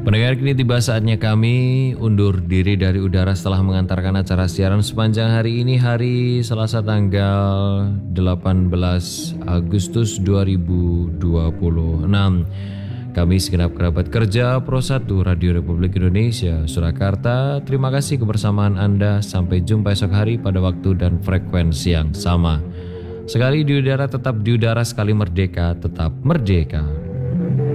Pendengar, kini tiba saatnya kami undur diri dari udara setelah mengantarkan acara siaran sepanjang hari ini, hari Selasa tanggal 18 Agustus 2026. Kami segenap kerabat kerja Pro 1 Radio Republik Indonesia Surakarta, terima kasih kebersamaan Anda. Sampai jumpa esok hari pada waktu dan frekuensi yang sama. Sekali di udara tetap di udara, sekali merdeka tetap merdeka.